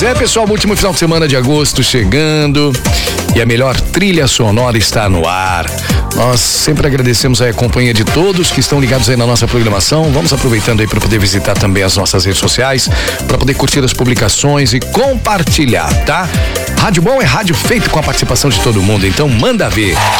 Pois é, pessoal, o último final de semana de agosto chegando e a melhor trilha sonora está no ar. Nós sempre agradecemos a companhia de todos que estão ligados aí na nossa programação. Vamos aproveitando aí para poder visitar também as nossas redes sociais, para poder curtir as publicações e compartilhar, tá? Rádio Bom é rádio feito com a participação de todo mundo, então manda ver.